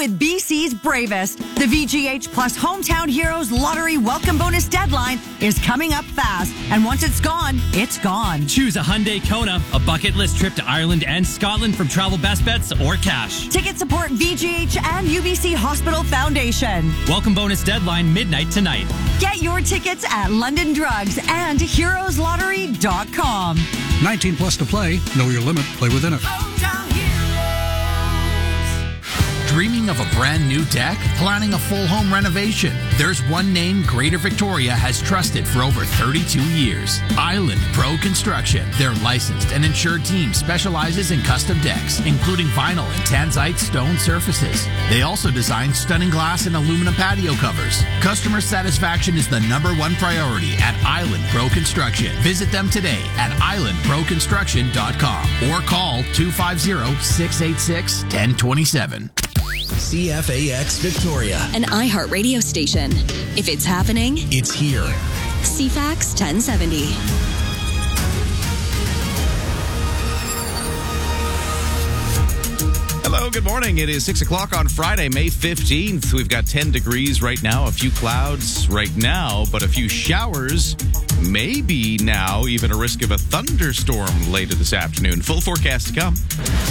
with BC's bravest. The VGH Plus Hometown Heroes Lottery Welcome Bonus deadline is coming up fast. And once it's gone, it's gone. Choose a Hyundai Kona, a bucket list trip to Ireland and Scotland from Travel Best Bets or cash. Tickets support VGH and UBC Hospital Foundation. Welcome bonus deadline midnight tonight. Get your tickets at London Drugs and heroeslottery.com. 19 plus to play. Know your limit. Play within it. Dreaming of a brand new deck? Planning a full home renovation? There's one name Greater Victoria has trusted for over 32 years. Island Pro Construction. Their licensed and insured team specializes in custom decks, including vinyl and tanzite stone surfaces. They also design stunning glass and aluminum patio covers. Customer satisfaction is the #1 priority at Island Pro Construction. Visit them today at islandproconstruction.com or call 250-686-1027. CFAX Victoria. An iHeart radio station. If it's happening, It's here. CFAX 1070. Hello, good morning. It is 6 o'clock on Friday, May 15th. We've got 10 degrees right now, a few clouds right now, but a few showers. Maybe now even a risk of a thunderstorm later this afternoon. Full forecast to come.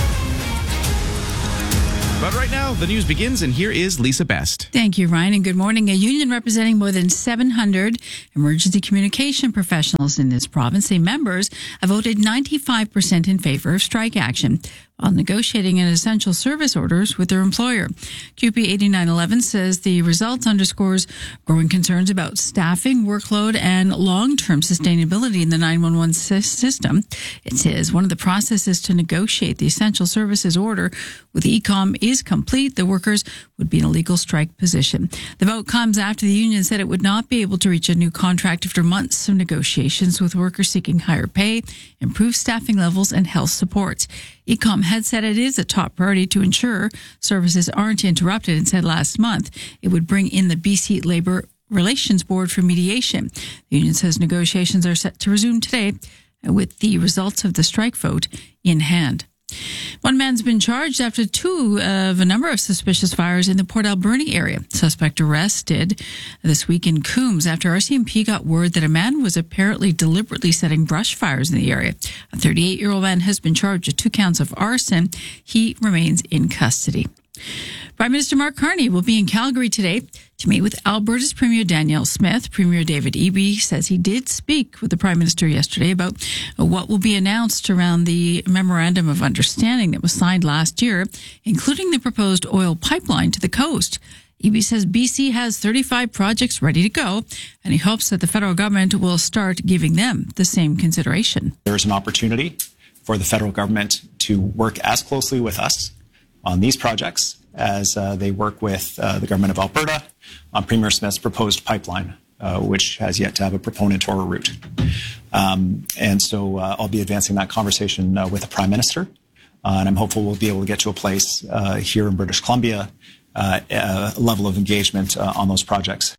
But right now, the news begins, and here is Lisa Best. Thank you, Ryan, and good morning. A union representing more than 700 emergency communication professionals in this province, say members have voted 95% in favor of strike action while negotiating an essential service orders with their employer. QP 8911 says the result underscores growing concerns about staffing, workload, and long-term sustainability in the 911 system. It says one of the processes to negotiate the essential services order with ECOM is complete. The workers would be in a legal strike position. The vote comes after the union said it would not be able to reach a new contract after months of negotiations with workers seeking higher pay, improved staffing levels, and health supports. ECOM had said it is a top priority to ensure services aren't interrupted and said last month it would bring in the BC Labour Relations Board for mediation. The union says negotiations are set to resume today with the results of the strike vote in hand. One man's been charged after two of a number of suspicious fires in the Port Alberni area. Suspect arrested this week in Coombs after RCMP got word that a man was apparently deliberately setting brush fires in the area. A 38-year-old man has been charged with 2 counts of arson. He remains in custody. Prime Minister Mark Carney will be in Calgary today to meet with Alberta's Premier Danielle Smith. Premier David Eby says he did speak with the Prime Minister yesterday about what will be announced around the Memorandum of Understanding that was signed last year, including the proposed oil pipeline to the coast. Eby says BC has 35 projects ready to go, and he hopes that the federal government will start giving them the same consideration. There's an opportunity for the federal government to work as closely with us on these projects as they work with the government of Alberta on Premier Smith's proposed pipeline, which has yet to have a proponent or a route. And so I'll be advancing that conversation with the Prime Minister, and I'm hopeful we'll be able to get to a place here in British Columbia, a level of engagement on those projects.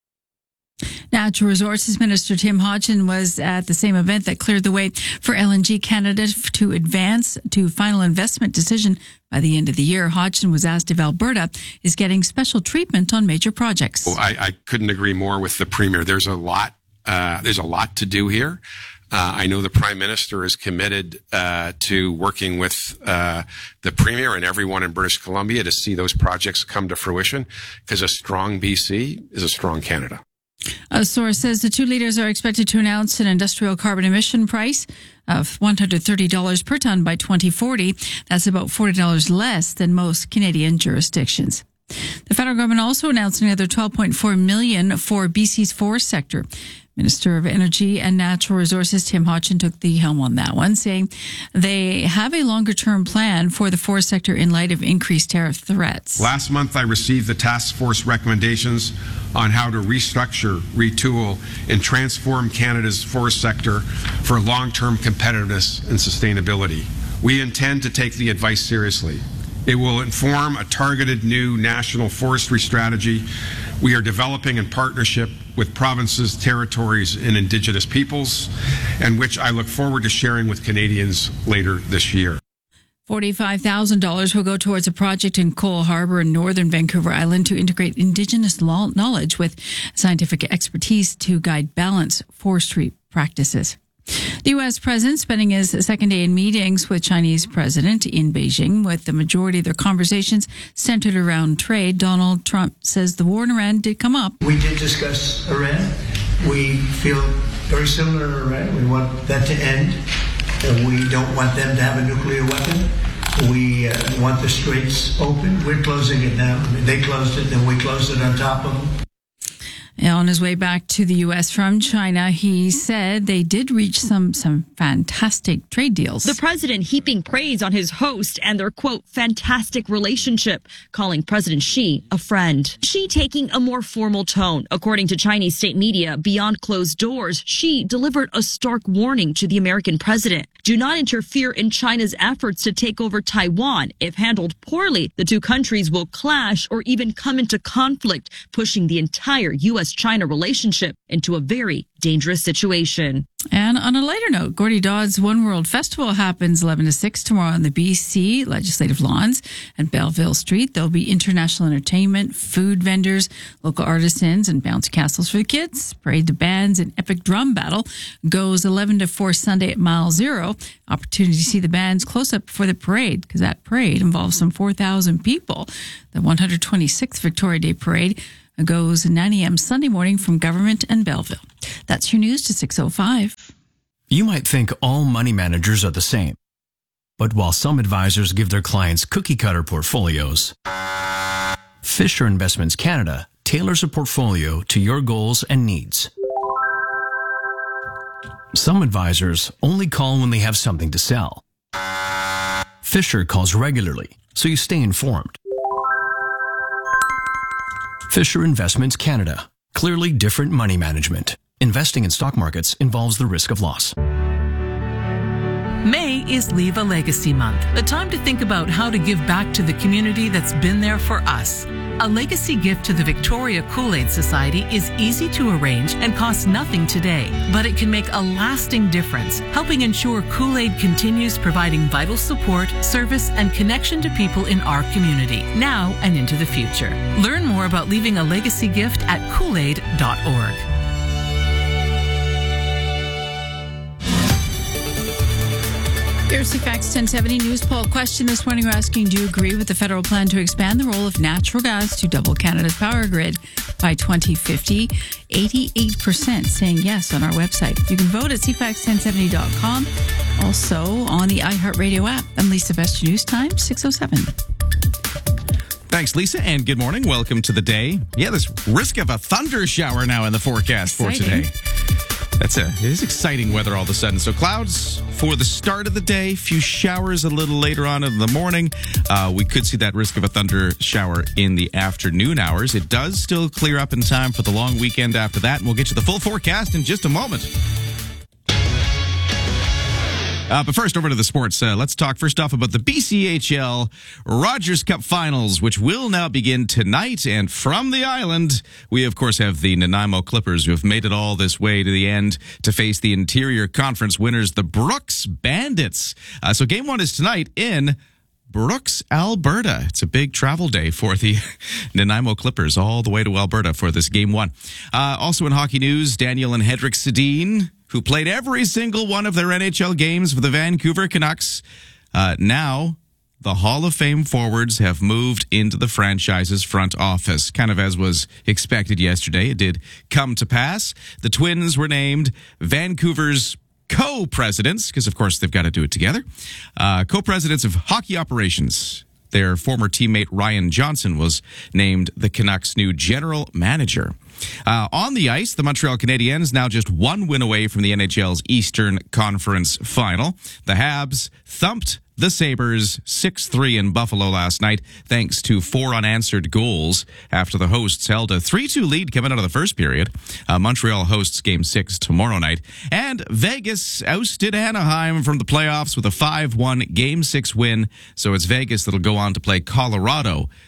Natural Resources Minister Tim Hodgson was at the same event that cleared the way for LNG Canada to advance to final investment decision by the end of the year. Hodgson was asked if Alberta is getting special treatment on major projects. Well, I couldn't agree more with the Premier. There's a lot to do here. I know the Prime Minister is committed to working with the Premier and everyone in British Columbia to see those projects come to fruition, because a strong BC is a strong Canada. A source says the two leaders are expected to announce an industrial carbon emission price of $130 per ton by 2040. That's about $40 less than most Canadian jurisdictions. The federal government also announced another $12.4 million for BC's forest sector. Minister of Energy and Natural Resources Tim Hodgson took the helm on that one, saying they have a longer-term plan for the forest sector in light of increased tariff threats. Last month, I received the task force recommendations on how to restructure, retool, and transform Canada's forest sector for long-term competitiveness and sustainability. We intend to take the advice seriously. It will inform a targeted new national forestry strategy we are developing in partnership with provinces, territories, and Indigenous peoples, and which I look forward to sharing with Canadians later this year. $45,000 will go towards a project in Cole Harbour in northern Vancouver Island to integrate Indigenous knowledge with scientific expertise to guide balanced forestry practices. The U.S. president spending his second day in meetings with Chinese president in Beijing, with the majority of their conversations centered around trade. Donald Trump says the war in Iran did come up. We did discuss Iran. We feel very similar to Iran. We want that to end. We don't want them to have a nuclear weapon. We want the straits open. We're closing it now. I mean, they closed it, and we closed it on top of them. On his way back to the U.S. from China, he said they did reach some fantastic trade deals. The president heaping praise on his host and their, quote, fantastic relationship, calling President Xi a friend. Xi taking a more formal tone. According to Chinese state media, beyond closed doors, Xi delivered a stark warning to the American president. Do not interfere in China's efforts to take over Taiwan. If handled poorly, the two countries will clash or even come into conflict, pushing the entire U.S.-China relationship into a very dangerous situation. And on a lighter note, Gordy Dodd's One World Festival happens 11 to 6 tomorrow on the BC Legislative Lawns and Belleville Street. There'll be international entertainment, food vendors, local artisans, and bouncy castles for the kids. Parade the bands and epic drum battle goes 11 to 4 Sunday at Mile Zero. Opportunity to see the bands close up before the parade, because that parade involves some 4,000 people. The 126th Victoria Day Parade goes 9 a.m. Sunday morning from Government and Belleville. That's your news to 6:05. You might think all money managers are the same. But while some advisors give their clients cookie-cutter portfolios, Fisher Investments Canada tailors a portfolio to your goals and needs. Some advisors only call when they have something to sell. Fisher calls regularly, so you stay informed. Fisher Investments Canada. Clearly different money management. Investing in stock markets involves the risk of loss. May is Leave a Legacy Month, a time to think about how to give back to the community that's been there for us. A legacy gift to the Victoria Kool-Aid Society is easy to arrange and costs nothing today, but it can make a lasting difference, helping ensure Kool-Aid continues providing vital support, service, and connection to people in our community, now and into the future. Learn more about leaving a legacy gift at koolaid.org. Here's CFAX 1070 News Poll question this morning. We're asking, do you agree with the federal plan to expand the role of natural gas to double Canada's power grid by 2050? 88% saying yes on our website. You can vote at cfax1070.com. Also on the iHeartRadio app. I'm Lisa Best. News time, 6:07. Thanks, Lisa, and good morning. Welcome to the day. Yeah, there's risk of a thunder shower now in the forecast for today. It is exciting weather all of a sudden. So clouds for the start of the day, few showers a little later on in the morning. We could see that risk of a thunder shower in the afternoon hours. It does still clear up in time for the long weekend after that, and we'll get you the full forecast in just a moment. But first, over to the sports. Let's talk first off about the BCHL Rogers Cup Finals, which will now begin tonight. And from the island, we, of course, have the Nanaimo Clippers, who have made it all this way to the end to face the Interior Conference winners, the Brooks Bandits. So game one is tonight in Brooks, Alberta. It's a big travel day for the Nanaimo Clippers all the way to Alberta for this game one. Also in hockey news, Daniel and Hedrick Sedin, who played every single one of their NHL games for the Vancouver Canucks. Now, the Hall of Fame forwards have moved into the franchise's front office, kind of as was expected yesterday. It did come to pass. The Twins were named Vancouver's co-presidents, because of course they've got to do it together. Co-presidents of hockey operations. Their former teammate Ryan Johnson was named the Canucks' new general manager. On the ice, the Montreal Canadiens now just one win away from the NHL's Eastern Conference Final. The Habs thumped the Sabres 6-3 in Buffalo last night, thanks to 4 unanswered goals after the hosts held a 3-2 lead coming out of the first period. Montreal hosts Game 6 tomorrow night. And Vegas ousted Anaheim from the playoffs with a 5-1 Game 6 win. So it's Vegas that'll go on to play Colorado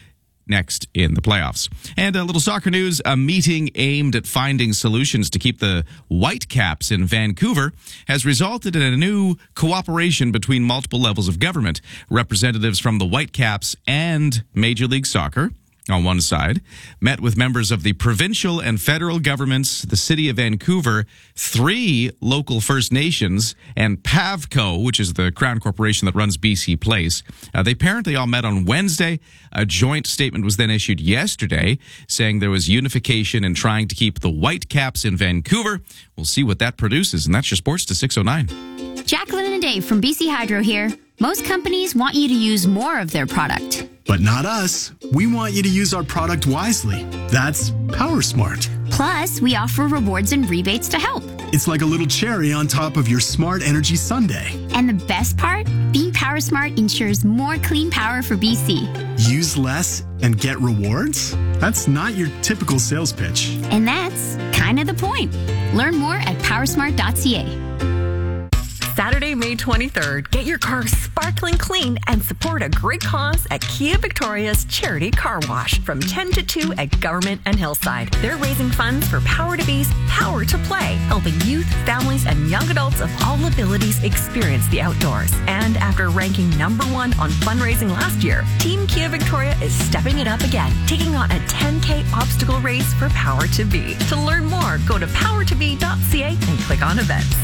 next in the playoffs. And a little soccer news, a meeting aimed at finding solutions to keep the Whitecaps in Vancouver has resulted in a new cooperation between multiple levels of government. Representatives from the Whitecaps and Major League Soccer on one side, met with members of the provincial and federal governments, the city of Vancouver, 3 local First Nations, and Pavco, which is the Crown Corporation that runs BC Place. They apparently all met on Wednesday. A joint statement was then issued yesterday saying there was unification in trying to keep the Whitecaps in Vancouver. We'll see what that produces, and that's your Sports to 6:09. Jacqueline and Dave from BC Hydro here. Most companies want you to use more of their product. But not us. We want you to use our product wisely. That's PowerSmart. Plus, we offer rewards and rebates to help. It's like a little cherry on top of your smart energy sundae. And the best part? Being PowerSmart ensures more clean power for BC. Use less and get rewards? That's not your typical sales pitch. And that's kind of the point. Learn more at powersmart.ca. Saturday, May 23rd, get your car sparkling clean and support a great cause at Kia Victoria's Charity Car Wash from 10 to 2 at Government and Hillside. They're raising funds for Power to Be's Power to Play, helping youth, families, and young adults of all abilities experience the outdoors. And after ranking #1 on fundraising last year, Team Kia Victoria is stepping it up again, taking on a 10K obstacle race for Power to Be. To learn more, go to powertobe.ca and click on events.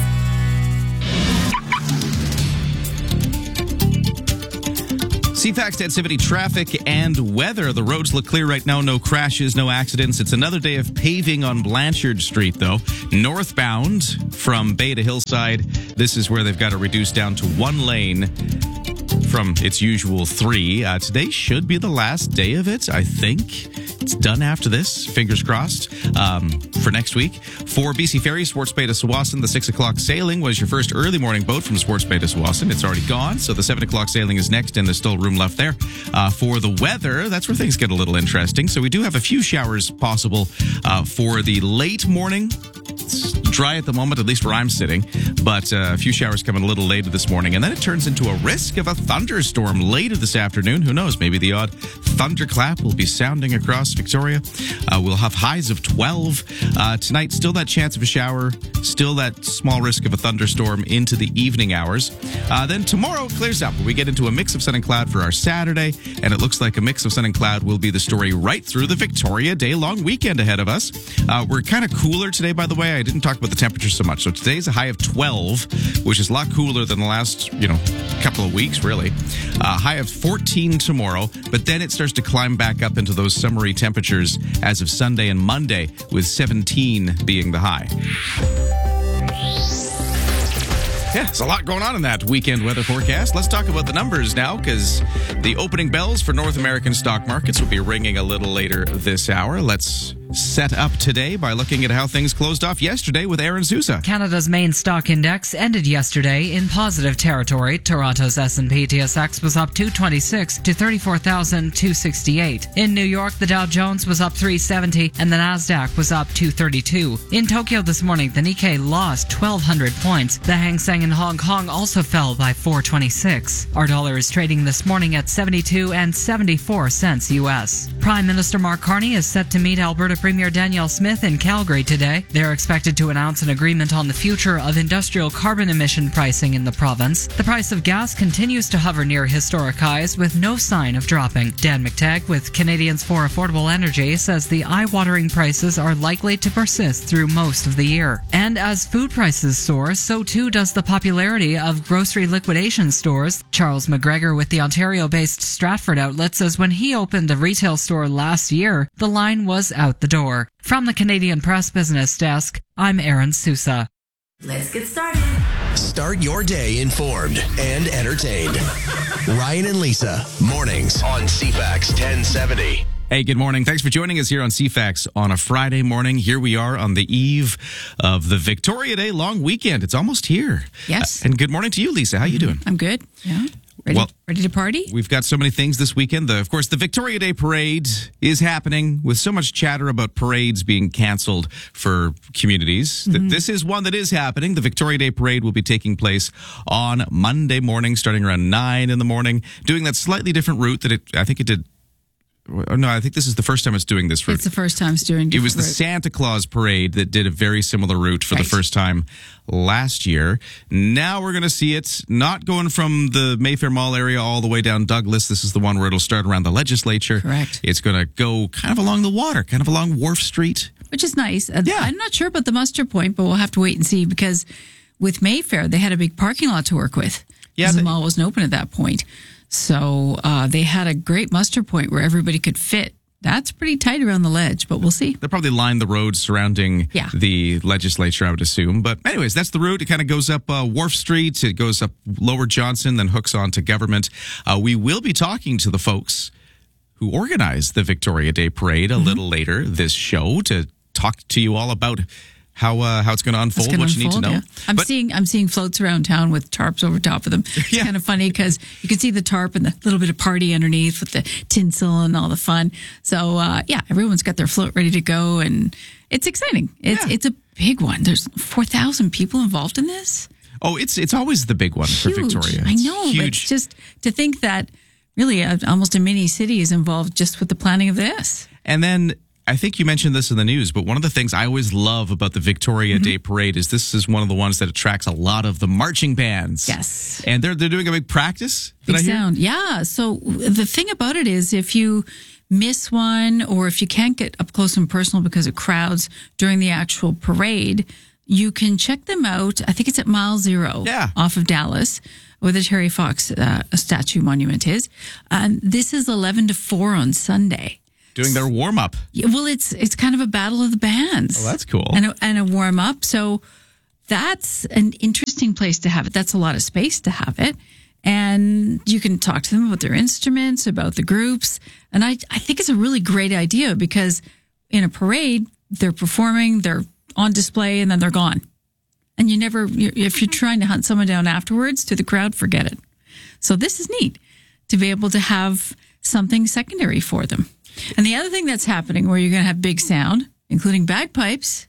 CFAX 1070 traffic and weather. The roads look clear right now. No crashes, no accidents. It's another day of paving on Blanchard Street, though. Northbound from Bay to Hillside, this is where they've got to reduce down to 1 lane from its usual 3. Today should be the last day of it, I think. It's done after this, fingers crossed, for next week. For BC Ferry, Swartz Bay to Tsawwassen, the 6 o'clock sailing was your first early morning boat from Swartz Bay to Tsawwassen. It's already gone, so the 7 o'clock sailing is next, and there's still room left there. For the weather, that's where things get a little interesting. So we do have a few showers possible for the late morning. It's dry at the moment, at least where I'm sitting, but a few showers coming a little later this morning, and then it turns into a risk of a thunderstorm later this afternoon. Who knows? Maybe the odd thunderclap will be sounding across Victoria. We'll have highs of 12. Tonight, still that chance of a shower, still that small risk of a thunderstorm into the evening hours. Then tomorrow it clears up. We get into a mix of sun and cloud for our Saturday, and it looks like a mix of sun and cloud will be the story right through the Victoria Day long weekend ahead of us. We're kind of cooler today, by the way. I didn't talk about the temperature so much. So today's a high of 12, which is a lot cooler than the last, couple of weeks, really. High of 14 tomorrow, but then it starts to climb back up into those summery temperatures as of Sunday and Monday, with 17 being the high. Yeah, there's a lot going on in that weekend weather forecast. Let's talk about the numbers now, because the opening bells for North American stock markets will be ringing a little later this hour. Let's set up today by looking at how things closed off yesterday with Aaron Sousa. Canada's main stock index ended yesterday in positive territory. Toronto's S&P TSX was up 226 to 34,268. In New York, the Dow Jones was up 370 and the Nasdaq was up 232. In Tokyo this morning, the Nikkei lost 1,200 points. The Hang Seng in Hong Kong also fell by 426. Our dollar is trading this morning at 72 and 74 cents U.S. Prime Minister Mark Carney is set to meet Alberta Premier Danielle Smith in Calgary today. They're expected to announce an agreement on the future of industrial carbon emission pricing in the province. The price of gas continues to hover near historic highs with no sign of dropping. Dan McTagg with Canadians for Affordable Energy says the eye-watering prices are likely to persist through most of the year. And as food prices soar, so too does the popularity of grocery liquidation stores. Charles McGregor with the Ontario-based Stratford outlet says when he opened a retail store last year, the line was out the door. From the Canadian Press Business Desk, I'm Aaron Sousa. Let's get started. Start your day informed and entertained. Ryan and Lisa, mornings on CFAX 1070. Hey, good morning. Thanks for joining us here on CFAX on a Friday morning. Here we are on the eve of the Victoria Day long weekend. It's almost here. Yes. And good morning to you, Lisa. How you doing? I'm good. Yeah. Ready to party? We've got so many things this weekend. Of course, the Victoria Day Parade is happening with so much chatter about parades being canceled for communities. Mm-hmm. This is one that is happening. The Victoria Day Parade will be taking place on Monday morning, starting around 9 in the morning, doing that slightly different route that I think it did no, I think this is the first time it's doing this route. It's the first time it's doing It was the route. Santa Claus parade that did a very similar route for the first time last year. Now we're going to see it not going from the Mayfair Mall area all the way down Douglas. This is the one where it'll start around the legislature. Correct. It's going to go kind of along the water, kind of along Wharf Street. Which is nice. I'm not sure about the muster point, but we'll have to wait and see because with Mayfair, they had a big parking lot to work with. Yeah, the mall wasn't open at that point. So they had a great muster point where everybody could fit. That's pretty tight around the ledge, but we'll see. They'll probably line the roads surrounding the legislature, I would assume. But anyways, that's the route. It kind of goes up Wharf Street. It goes up Lower Johnson, then hooks on to Government. We will be talking to the folks who organized the Victoria Day Parade a little later this show to talk to you all about how it's going to unfold, what you need to know. Yeah. I'm seeing floats around town with tarps over top of them. It's kind of funny because you can see the tarp and the little bit of party underneath with the tinsel and all the fun. So everyone's got their float ready to go, and it's exciting. It's a big one. There's 4,000 people involved in this. Oh, it's always the big one for Victoria. I know, huge. but just to think that really almost a mini city is involved just with the planning of this. And then I think you mentioned this in the news, but one of the things I always love about the Victoria Day Parade is this is one of the ones that attracts a lot of the marching bands. Yes. And they're doing a big practice. Big sound. Yeah. So the thing about it is if you miss one or if you can't get up close and personal because of crowds during the actual parade, you can check them out. I think it's at Mile Zero off of Dallas, where the Terry Fox statue monument is. This is 11 to 4 on Sunday. Doing their warm-up. Yeah, well, it's kind of a battle of the bands. Oh, that's cool. And a warm-up. So that's an interesting place to have it. That's a lot of space to have it. And you can talk to them about their instruments, about the groups. And I think it's a really great idea because in a parade, they're performing, they're on display, and then they're gone. And if you're trying to hunt someone down afterwards to the crowd, forget it. So this is neat to be able to have something secondary for them. And the other thing that's happening where you're going to have big sound, including bagpipes.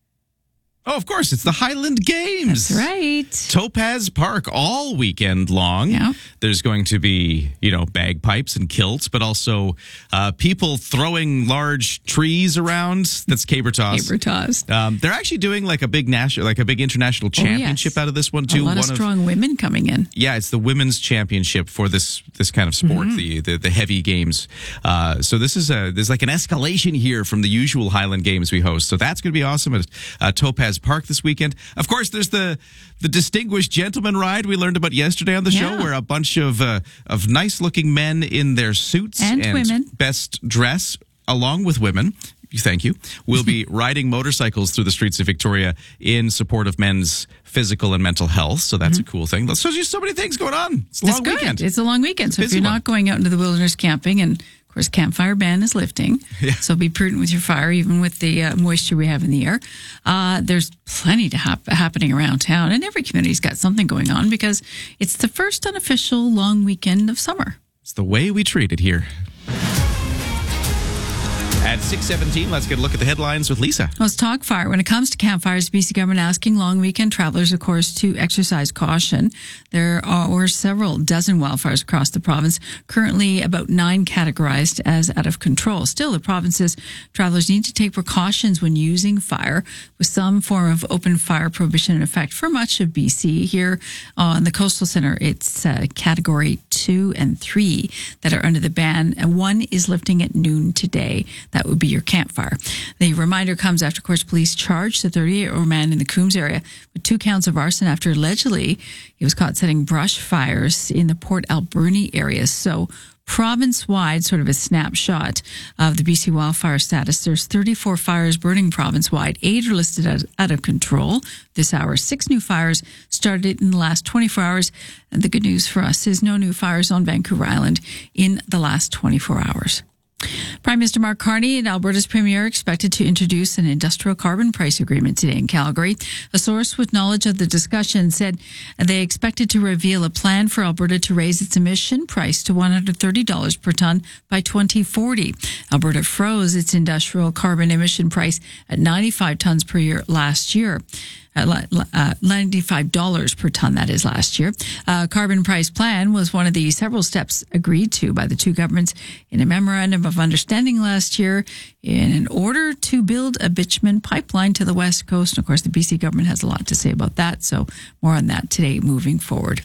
Oh, of course. It's the Highland Games. That's right. Topaz Park all weekend long. Yeah. There's going to be, bagpipes and kilts, but also people throwing large trees around. That's caber toss. Caber toss. They're actually doing like a big international championship out of this one too. A lot of strong women coming in. Yeah, it's the women's championship for this kind of sport, the heavy games. So there's like an escalation here from the usual Highland Games we host. So that's going to be awesome at Topaz Park this weekend. Of course, there's the Distinguished Gentleman Ride we learned about yesterday on the show, where a bunch of nice-looking men in their suits and women, best dress, along with women. Thank you. We'll be riding motorcycles through the streets of Victoria in support of men's physical and mental health. So that's a cool thing. There's just so many things going on. It's a long weekend. It's a long weekend. So if you're not going out into the wilderness camping, and of course, campfire ban is lifting. Yeah. So be prudent with your fire, even with the moisture we have in the air. There's plenty happening around town, and every community's got something going on because it's the first unofficial long weekend of summer. It's the way we treat it here. At 6:17, let's get a look at the headlines with Lisa. Let's talk fire. When it comes to campfires, BC government asking long weekend travelers, of course, to exercise caution. There are several dozen wildfires across the province, currently about 9 categorized as out of control. Still, the province's travelers need to take precautions when using fire, with some form of open fire prohibition in effect for much of BC. Here on the Coastal Centre, it's category 2 and 3 that are under the ban. And 1 is lifting at noon today. That would be your campfire. The reminder comes after, of course, police charged the 38-year-old man in the Coombs area with 2 counts of arson after allegedly he was caught setting brush fires in the Port Alberni area. So province-wide, sort of a snapshot of the BC wildfire status. There's 34 fires burning province-wide. 8 are listed as out of control this hour. 6 new fires started in the last 24 hours. And the good news for us is no new fires on Vancouver Island in the last 24 hours. Prime Minister Mark Carney and Alberta's Premier are expected to introduce an industrial carbon price agreement today in Calgary. A source with knowledge of the discussion said they expected to reveal a plan for Alberta to raise its emission price to $130 per tonne by 2040. Alberta froze its industrial carbon emission price at 95 tonnes per year last year. $95 per ton, that is, last year. Carbon price plan was one of the several steps agreed to by the two governments in a memorandum of understanding last year in order to build a bitumen pipeline to the West Coast. And of course, the BC government has a lot to say about that. So more on that today moving forward.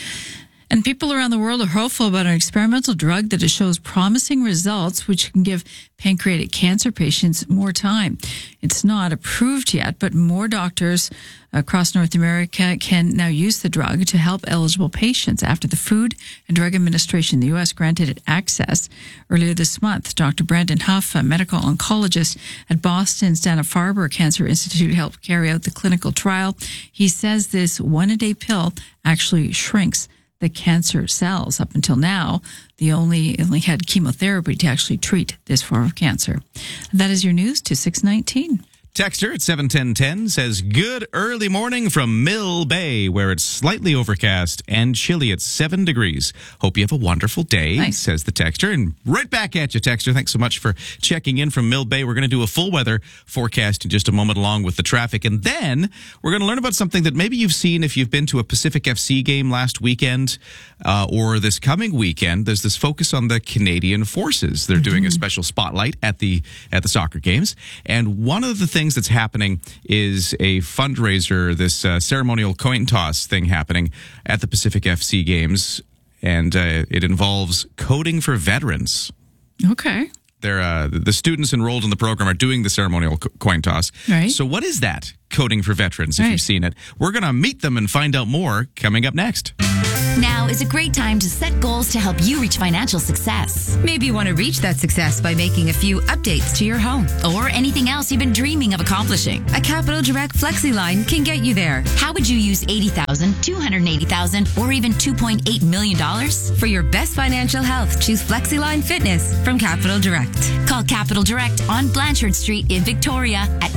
And people around the world are hopeful about an experimental drug that shows promising results, which can give pancreatic cancer patients more time. It's not approved yet, but more doctors across North America can now use the drug to help eligible patients after the Food and Drug Administration in the U.S. granted it access earlier this month. Dr. Brandon Huff, a medical oncologist at Boston's Dana-Farber Cancer Institute, helped carry out the clinical trial. He says this one-a-day pill actually shrinks the cancer cells. Up until now, they only had chemotherapy to actually treat this form of cancer. That is your news to 619. Texter at 71010 says, good early morning from Mill Bay, where it's slightly overcast and chilly at 7 degrees. Hope you have a wonderful day, nice, says the texter. And right back at you, texter. Thanks so much for checking in from Mill Bay. We're going to do a full weather forecast in just a moment along with the traffic. And then we're going to learn about something that maybe you've seen if you've been to a Pacific FC game last weekend or this coming weekend. There's this focus on the Canadian Forces. They're doing a special spotlight at the soccer games. And one of the things that's happening is a fundraiser, this ceremonial coin toss thing happening at the Pacific FC games, and it involves coding for veterans. Okay. They're the students enrolled in the program are doing the ceremonial coin toss. Right. So what is that, coding for veterans, if you've seen it? We're going to meet them and find out more coming up next. Now is a great time to set goals to help you reach financial success. Maybe you want to reach that success by making a few updates to your home or anything else you've been dreaming of accomplishing. A Capital Direct FlexiLine can get you there. How would you use $80,000, $280,000, or even $2.8 million? For your best financial health, choose FlexiLine Fitness from Capital Direct. Call Capital Direct on Blanchard Street in Victoria at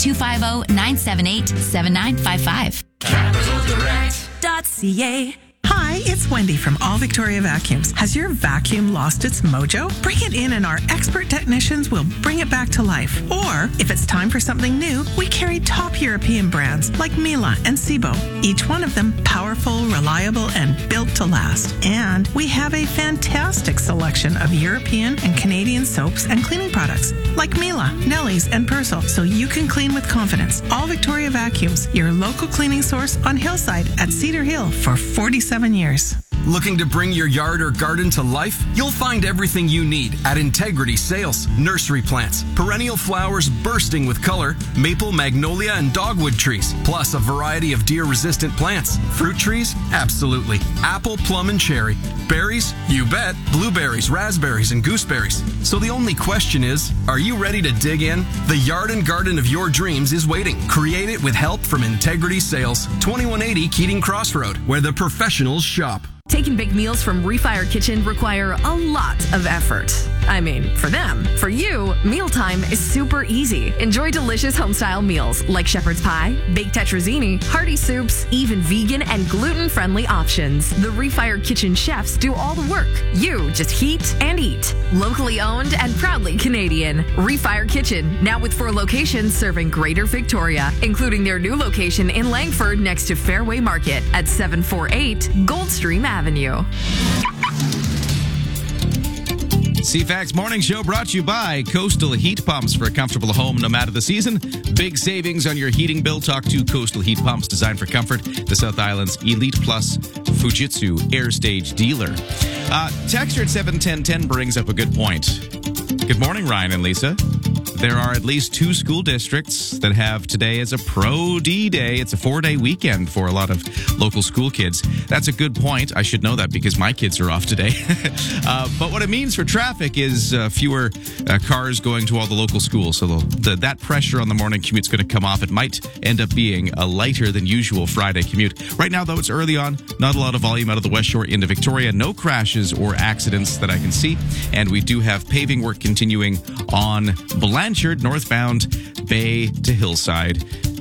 250-978-7955. CapitalDirect.ca. Hi, it's Wendy from All Victoria Vacuums. Has your vacuum lost its mojo? Bring it in and our expert technicians will bring it back to life. Or, if it's time for something new, we carry top European brands like Miele and Sebo. Each one of them powerful, reliable, and built to last. And we have a fantastic selection of European and Canadian soaps and cleaning products like Miele, Nelly's, and Persil, so you can clean with confidence. All Victoria Vacuums, your local cleaning source on Hillside at Cedar Hill for 47 years. Looking to bring your yard or garden to life? You'll find everything you need at Integrity Sales. Nursery plants, perennial flowers bursting with color, maple, magnolia, and dogwood trees, plus a variety of deer-resistant plants. Fruit trees? Absolutely. Apple, plum, and cherry. Berries? You bet. Blueberries, raspberries, and gooseberries. So the only question is, are you ready to dig in? The yard and garden of your dreams is waiting. Create it with help from Integrity Sales, 2180 Keating Crossroad, where the professionals shop. Taking big meals from Refire Kitchen require a lot of effort. I mean, for them. For you, mealtime is super easy. Enjoy delicious home-style meals like shepherd's pie, baked tetrazzini, hearty soups, even vegan and gluten-friendly options. The Refire Kitchen chefs do all the work. You just heat and eat. Locally owned and proudly Canadian. Refire Kitchen, now with 4 locations serving Greater Victoria, including their new location in Langford next to Fairway Market at 748 Goldstream Avenue. CFAX Morning Show brought to you by Coastal Heat Pumps. For a comfortable home no matter the season. Big savings on your heating bill. Talk to Coastal Heat Pumps, designed for comfort. The South Island's Elite Plus Fujitsu Air Stage dealer. Texture at 71010 brings up a good point. Good morning, Ryan and Lisa. There are at least 2 school districts that have today as a Pro D Day. It's a 4-day weekend for a lot of local school kids. That's a good point. I should know that because my kids are off today. But what it means for traffic is fewer cars going to all the local schools. So that pressure on the morning commute is going to come off. It might end up being a lighter than usual Friday commute. Right now, though, it's early on. Not a lot of volume out of the West Shore into Victoria. No crashes or accidents that I can see. And we do have paving work continuing on Blanchard, northbound Bay to Hillside.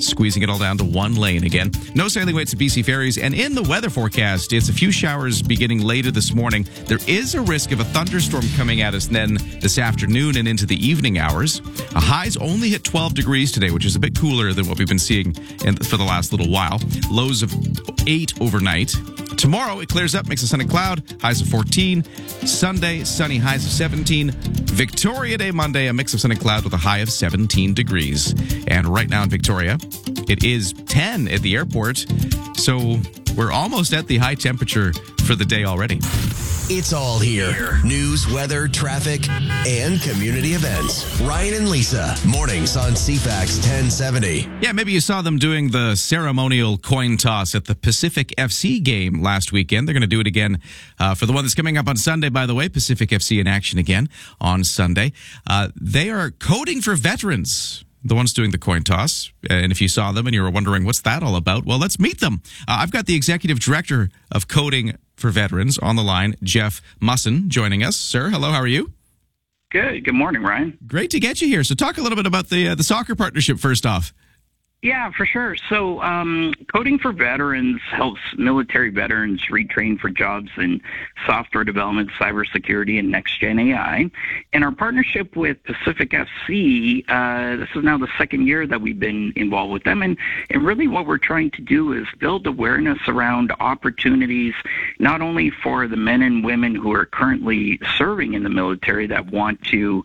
squeezing it all down to one lane again. No sailing weights at BC Ferries. And in the weather forecast, it's a few showers beginning later this morning. There is a risk of a thunderstorm coming at us then this afternoon and into the evening hours. Highs only hit 12 degrees today, which is a bit cooler than what we've been seeing for the last little while. Lows of 8 overnight. Tomorrow, it clears up, mix of sun and cloud, highs of 14. Sunday, sunny, highs of 17. Victoria Day Monday, a mix of sun and cloud with a high of 17 degrees. And right now in Victoria, it is 10 at the airport. So we're almost at the high temperature for the day already. It's all here. News, weather, traffic, and community events. Ryan and Lisa, mornings on CFAX 1070. Yeah, maybe you saw them doing the ceremonial coin toss at the Pacific FC game last weekend. They're going to do it again for the one that's coming up on Sunday, by the way. Pacific FC in action again on Sunday. They are coding for veterans, the ones doing the coin toss. And if you saw them and you were wondering what's that all about, well, let's meet them. I've got the executive director of coding for veterans on the line, Jeff Musson, joining us. Sir, hello, how are you? Good. Good morning, Ryan. Great to get you here. So talk a little bit about the soccer partnership first off. Yeah, for sure. So Coding for Veterans helps military veterans retrain for jobs in software development, cybersecurity, and next-gen AI. And our partnership with Pacific FC, this is now the second year that we've been involved with them. And really what we're trying to do is build awareness around opportunities, not only for the men and women who are currently serving in the military that want to,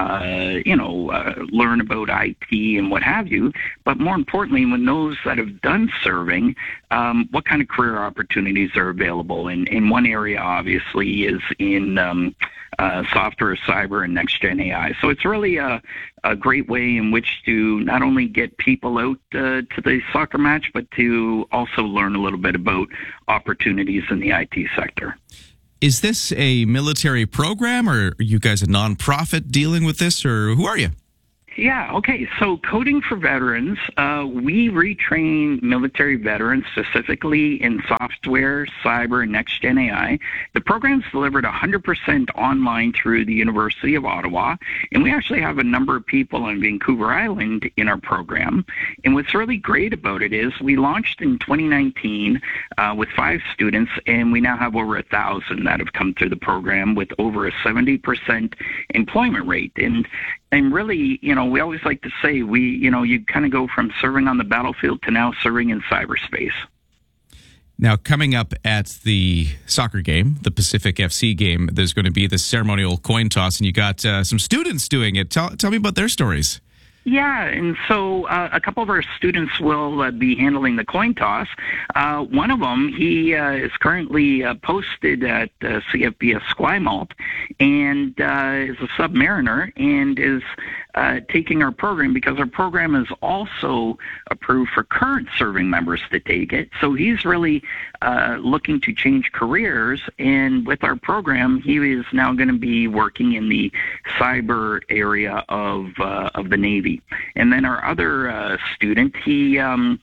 learn about IT and what have you, but more importantly, when those that have done serving, what kind of career opportunities are available. And one area, obviously, is in software, cyber, and next-gen AI. So it's really a great way in which to not only get people out to the soccer match, but to also learn a little bit about opportunities in the IT sector. Is this a military program, or are you guys a nonprofit dealing with this, or who are you? Yeah, okay. So Coding for Veterans, we retrain military veterans specifically in software, cyber, and next-gen AI. The program's delivered 100% online through the University of Ottawa, and we actually have a number of people on Vancouver Island in our program. And what's really great about it is we launched in 2019 with 5 students, and we now have over 1,000 that have come through the program with over a 70% employment rate. And really, we always like to say you kind of go from serving on the battlefield to now serving in cyberspace. Now, coming up at the soccer game, the Pacific FC game, there's going to be the ceremonial coin toss, and you got some students doing it. Tell me about their stories. Yeah, and so a couple of our students will be handling the coin toss. One of them, he is currently posted at CFBS Esquimalt and is a submariner and is taking our program because our program is also approved for current serving members to take it. So he's really looking to change careers, and with our program, he is now going to be working in the cyber area of the Navy. And then our other student, he's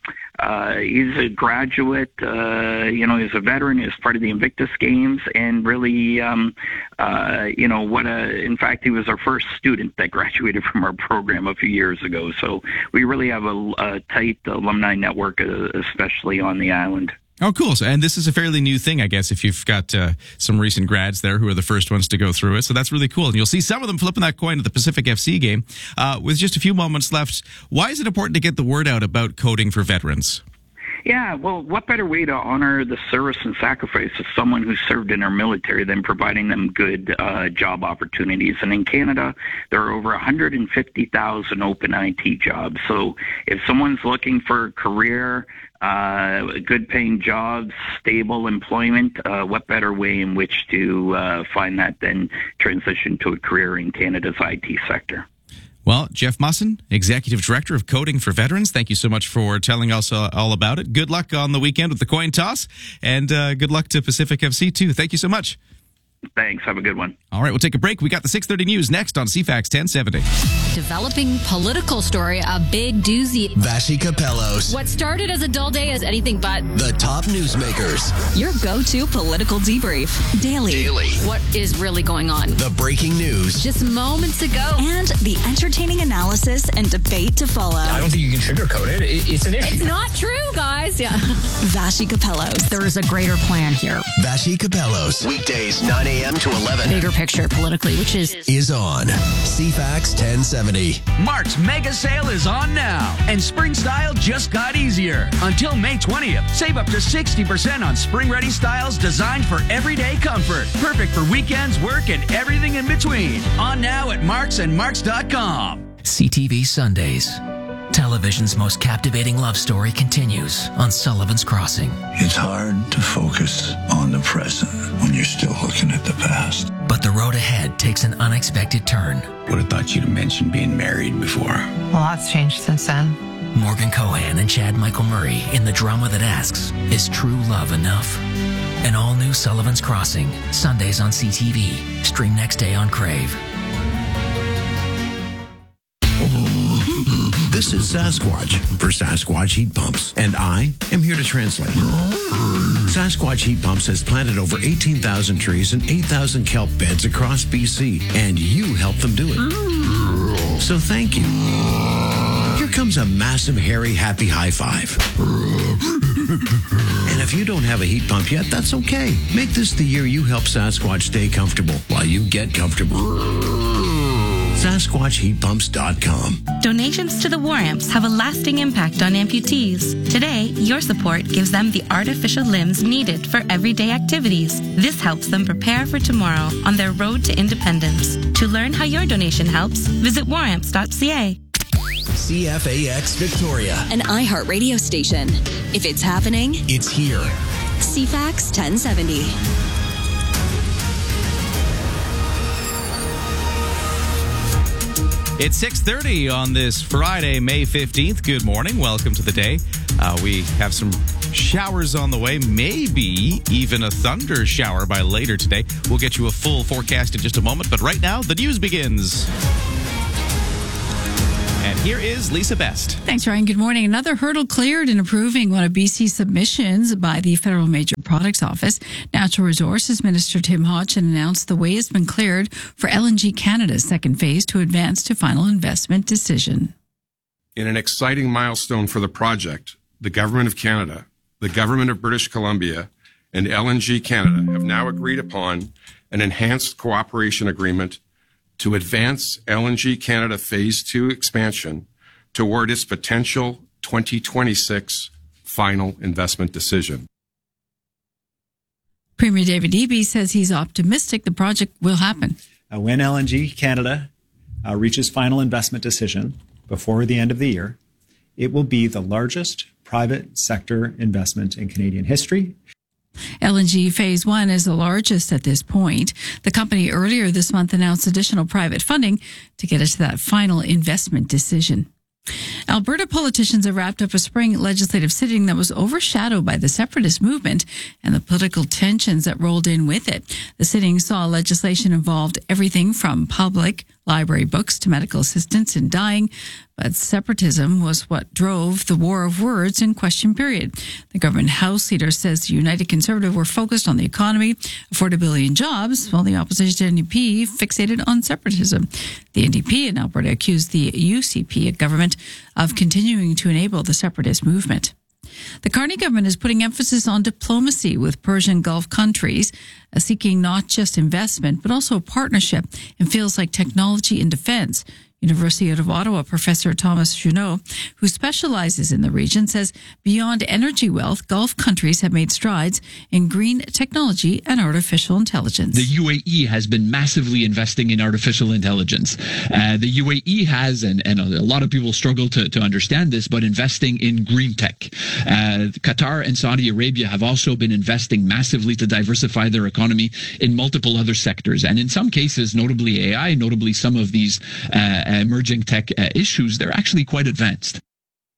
a graduate, he's a veteran, he's part of the Invictus Games, and really, in fact, he was our first student that graduated from our program a few years ago. So we really have a tight alumni network, especially on the island. Oh, cool. So, and this is a fairly new thing, I guess, if you've got some recent grads there who are the first ones to go through it. So that's really cool. And you'll see some of them flipping that coin at the Pacific FC game. With just a few moments left, why is it important to get the word out about coding for veterans? Yeah, well, what better way to honor the service and sacrifice of someone who served in our military than providing them good job opportunities? And in Canada, there are over 150,000 open IT jobs. So if someone's looking for a career, good-paying jobs, stable employment, what better way in which to find that than transition to a career in Canada's IT sector? Well, Jeff Musson, Executive Director of Coding for Veterans, thank you so much for telling us all about it. Good luck on the weekend with the coin toss, and good luck to Pacific FC, too. Thank you so much. Thanks. Have a good one. All right, we'll take a break. We got the 6:30 news next on CFAX 1070. Developing political story, a big doozy. Vassy Capellos. What started as a dull day is anything but. The top newsmakers. Your go-to political debrief. Daily. What is really going on? The breaking news. Just moments ago. And the entertaining analysis and debate to follow. I don't think you can sugarcoat it. It's an issue. It's not true, guys. Yeah. Vassy Capellos. There is a greater plan here. Vassy Capellos. Weekdays 9 a.m. to 11. Bigger picture politically, which is on CFAX 1070. Mark's mega sale is on now, and spring style just got easier. Until May 20th, save up to 60% on spring-ready styles designed for everyday comfort. Perfect for weekends, work, and everything in between. On now at Marks and Marks.com. CTV Sundays. Television's most captivating love story continues on Sullivan's Crossing. It's hard to focus on the present when you're still looking at the past. But the road ahead takes an unexpected turn. Would have thought you'd have mentioned being married before. A lot's changed since then. Morgan Cohan and Chad Michael Murray in the drama that asks, is true love enough? An all-new Sullivan's Crossing, Sundays on CTV. Stream next day on Crave. This is Sasquatch for Sasquatch Heat Pumps, and I am here to translate. Sasquatch Heat Pumps has planted over 18,000 trees and 8,000 kelp beds across BC, and you helped them do it. So thank you. Here comes a massive, hairy, happy high five. And if you don't have a heat pump yet, that's okay. Make this the year you help Sasquatch stay comfortable while you get comfortable. SasquatchHeatPumps.com. Donations to the War Amps have a lasting impact on amputees. Today, your support gives them the artificial limbs needed for everyday activities. This helps them prepare for tomorrow on their road to independence. To learn how your donation helps, visit waramps.ca. CFAX Victoria. An iHeart radio station. If it's happening, it's here. CFAX 1070. It's 6:30 on this Friday, May 15th. Good morning. Welcome to the day. We have some showers on the way, maybe even a thunder shower by later today. We'll get you a full forecast in just a moment, but right now, the news begins. And here is Lisa Best. Thanks, Ryan. Good morning. Another hurdle cleared in approving one of BC's submissions by the Federal Major Products Office. Natural Resources Minister Tim Hodgson announced the way has been cleared for LNG Canada's second phase to advance to final investment decision. In an exciting milestone for the project, the Government of Canada, the Government of British Columbia, and LNG Canada have now agreed upon an enhanced cooperation agreement to advance LNG Canada Phase 2 expansion toward its potential 2026 final investment decision. Premier David Eby says he's optimistic the project will happen. When LNG Canada reaches final investment decision before the end of the year, it will be the largest private sector investment in Canadian history. LNG Phase 1 is the largest at this point. The company earlier this month announced additional private funding to get it to that final investment decision. Alberta politicians have wrapped up a spring legislative sitting that was overshadowed by the separatist movement and the political tensions that rolled in with it. The sitting saw legislation involved everything from public library books to medical assistance in dying, but separatism was what drove the war of words in question period. The government House leader says the United Conservative were focused on the economy, affordability and jobs, while the opposition NDP fixated on separatism. The NDP in Alberta accused the UCP government of continuing to enable the separatist movement. The Carney government is putting emphasis on diplomacy with Persian Gulf countries, seeking not just investment, but also partnership in fields like technology and defense. University of Ottawa professor Thomas Junot, who specializes in the region, says beyond energy wealth, Gulf countries have made strides in green technology and artificial intelligence. The UAE has been massively investing in artificial intelligence. The UAE has, and a lot of people struggle to understand this, but investing in green tech. Qatar and Saudi Arabia have also been investing massively to diversify their economy in multiple other sectors. And in some cases, notably AI, notably some of these emerging tech issues, they're actually quite advanced.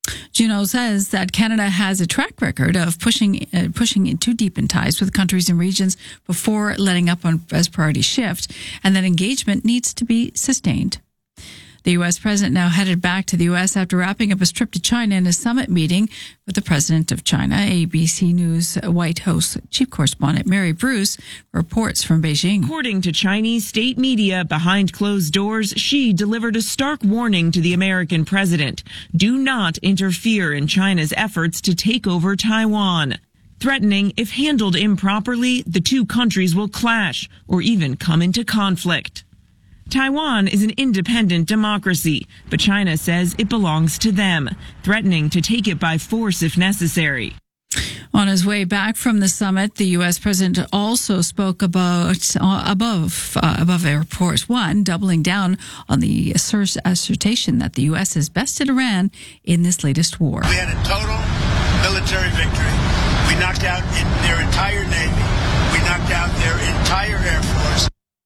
Juneau says that Canada has a track record of pushing it too deep in ties with countries and regions before letting up on as priorities shift, and that engagement needs to be sustained. The U.S. president now headed back to the U.S. after wrapping up his trip to China in a summit meeting with the president of China. ABC News White House chief correspondent Mary Bruce reports from Beijing. According to Chinese state media, behind closed doors, Xi delivered a stark warning to the American president. Do not interfere in China's efforts to take over Taiwan. Threatening, if handled improperly, the two countries will clash or even come into conflict. Taiwan is an independent democracy, but China says it belongs to them, threatening to take it by force if necessary. On his way back from the summit, the U.S. president also spoke about above Air Force One, doubling down on the assertion that the U.S. has bested Iran in this latest war. We had a total military victory. We knocked out their entire Navy. We knocked out their entire Air Force.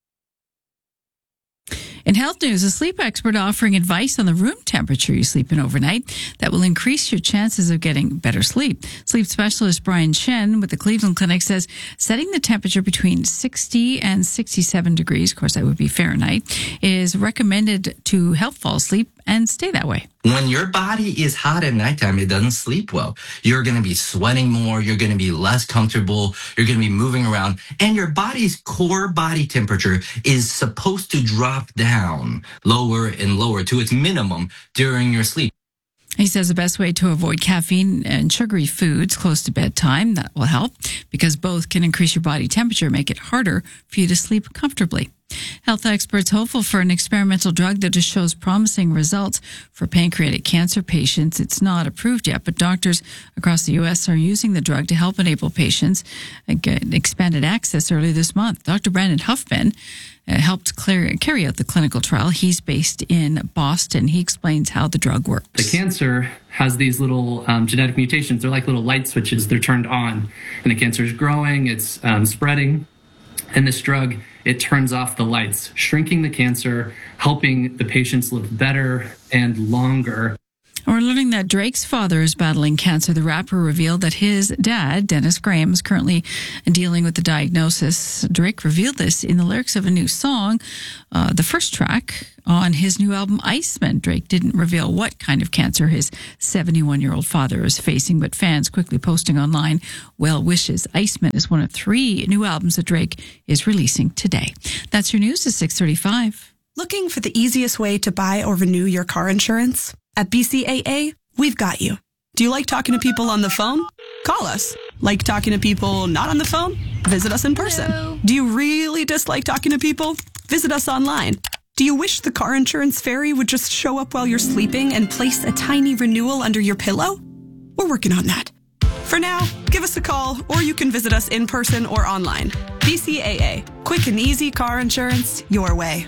In health news, a sleep expert offering advice on the room temperature you sleep in overnight that will increase your chances of getting better sleep. Sleep specialist Brian Shen with the Cleveland Clinic says setting the temperature between 60 and 67 degrees, of course that would be Fahrenheit, is recommended to help fall asleep and stay that way. When your body is hot at nighttime, it doesn't sleep well. You're going to be sweating more. You're going to be less comfortable. You're going to be moving around. And your body's core body temperature is supposed to drop down lower and lower to its minimum during your sleep. He says the best way to avoid caffeine and sugary foods close to bedtime, that will help because both can increase your body temperature, make it harder for you to sleep comfortably. Health experts hopeful for an experimental drug that just shows promising results for pancreatic cancer patients. It's not approved yet, but doctors across the U.S. are using the drug to help enable patients get expanded access early this month. Dr. Brandon Huffman helped carry out the clinical trial. He's based in Boston. He explains how the drug works. The cancer has these little genetic mutations. They're like little light switches. They're turned on, and the cancer is growing. It's spreading. And this drug, it turns off the lights, shrinking the cancer, helping the patients live better and longer. We're learning that Drake's father is battling cancer. The rapper revealed that his dad, Dennis Graham, is currently dealing with the diagnosis. Drake revealed this in the lyrics of a new song, the first track on his new album, Iceman. Drake didn't reveal what kind of cancer his 71-year-old father is facing, but fans quickly posting online well wishes. Iceman is one of 3 new albums that Drake is releasing today. That's your news at 6:35. Looking for the easiest way to buy or renew your car insurance? At BCAA, we've got you. Do you like talking to people on the phone? Call us. Like talking to people not on the phone? Visit us in person. Hello. Do you really dislike talking to people? Visit us online. Do you wish the car insurance fairy would just show up while you're sleeping and place a tiny renewal under your pillow? We're working on that. For now, give us a call, or you can visit us in person or online. BCAA. Quick and easy car insurance your way.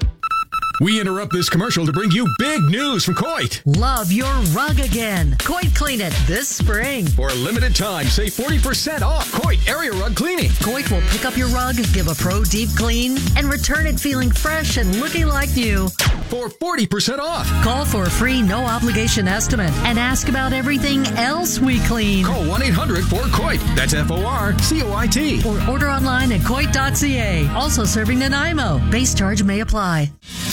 We interrupt this commercial to bring you big news from Coit. Love your rug again. Coit Clean It this spring. For a limited time, save 40% off Coit area rug cleaning. Coit will pick up your rug, give a pro deep clean, and return it feeling fresh and looking like new. For 40% off. Call for a free no-obligation estimate and ask about everything else we clean. Call 1-800-4COIT. That's FORCOIT. Or order online at coit.ca. Also serving Nanaimo. Base charge may apply.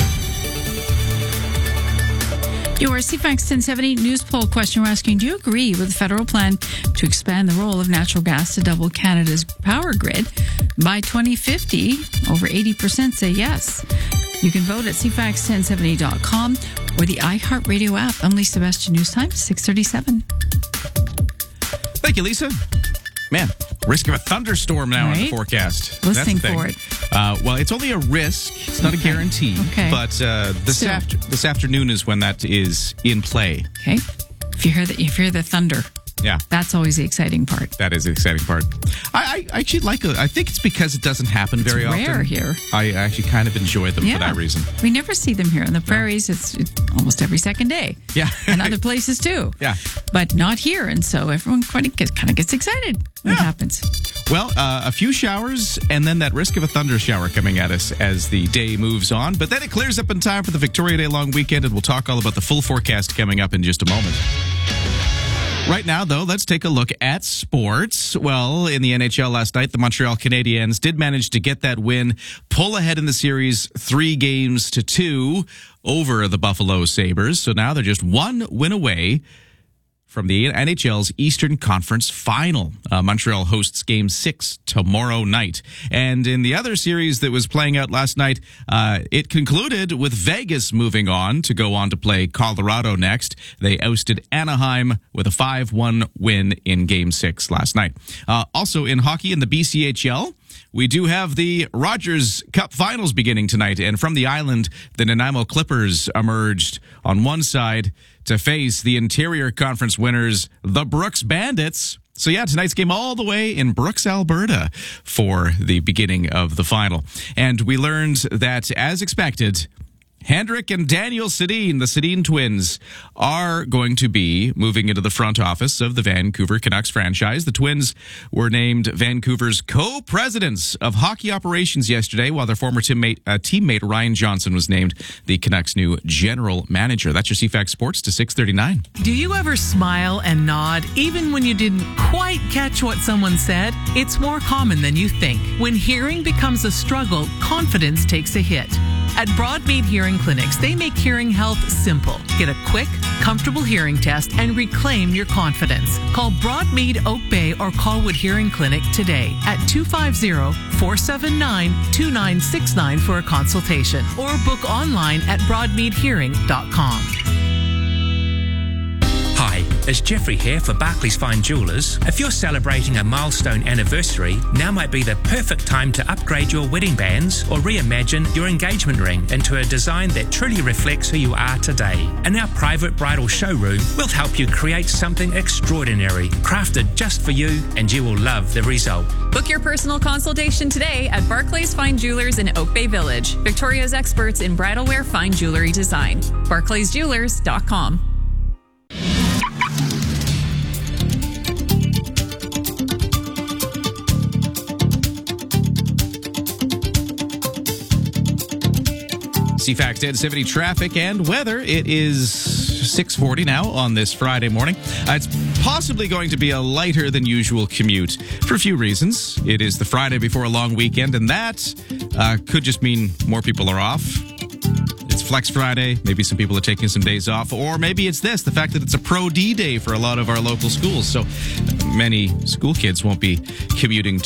Your CFAX 1070 news poll question we're asking, do you agree with the federal plan to expand the role of natural gas to double Canada's power grid by 2050? Over 80% say yes. You can vote at cfax1070.com or the iHeartRadio app. I'm Lisa Sebastian. News time, 6:37. Thank you, Lisa. Man, risk of a thunderstorm now in the forecast. Listening for it. Well, it's only a risk. It's not a guarantee. Okay. But this afternoon is when that is in play. Okay. If you hear the thunder. Yeah. That's always the exciting part. That is the exciting part. I actually like it. I think it's because it doesn't happen very often. It's rare here. I actually kind of enjoy them for that reason. We never see them here. In the prairies, it's almost every second day. Yeah. And other places too. Yeah. But not here. And so everyone kind of gets excited when it happens. Well, a few showers and then that risk of a thunder shower coming at us as the day moves on. But then it clears up in time for the Victoria Day long weekend, and we'll talk all about the full forecast coming up in just a moment. Right now, though, let's take a look at sports. Well, in the NHL last night, the Montreal Canadiens did manage to get that win, pull ahead in the series 3-2 over the Buffalo Sabres. So now they're just one win away from the NHL's Eastern Conference Final. Montreal hosts Game 6 tomorrow night. And in the other series that was playing out last night, it concluded with Vegas moving on to play Colorado next. They ousted Anaheim with a 5-1 win in Game 6 last night. Also in hockey in the BCHL, we do have the Rogers Cup Finals beginning tonight, and from the island, the Nanaimo Clippers emerged on one side to face the Interior Conference winners, the Brooks Bandits. So yeah, tonight's game all the way in Brooks, Alberta for the beginning of the final. And we learned that, as expected, Hendrik and Daniel Sedin, the Sedin twins, are going to be moving into the front office of the Vancouver Canucks franchise. The twins were named Vancouver's co-presidents of hockey operations yesterday, while their former teammate Ryan Johnson was named the Canucks' new general manager. That's your CFAX Sports to 6:39. Do you ever smile and nod even when you didn't quite catch what someone said? It's more common than you think. When hearing becomes a struggle, confidence takes a hit. At Broadmead Hearing Clinics, they make hearing health simple. Get a quick, comfortable hearing test and reclaim your confidence. Call Broadmead Oak Bay or Colwood Hearing Clinic today at 250-479-2969 for a consultation, or book online at broadmeadhearing.com. Hi, it's Jeffrey here for Barclays Fine Jewellers. If you're celebrating a milestone anniversary, now might be the perfect time to upgrade your wedding bands or reimagine your engagement ring into a design that truly reflects who you are today. In our private bridal showroom, we'll help you create something extraordinary, crafted just for you, and you will love the result. Book your personal consultation today at Barclays Fine Jewelers in Oak Bay Village, Victoria's experts in bridal wear fine jewelry design. BarclaysJewelers.com. CFAX 1070 traffic and weather. It is 6:40 now on this Friday morning. It's possibly going to be a lighter than usual commute for a few reasons. It is the Friday before a long weekend, and that could just mean more people are off. It's Flex Friday. Maybe some people are taking some days off, or maybe it's the fact that it's a Pro D day for a lot of our local schools. So many school kids won't be commuting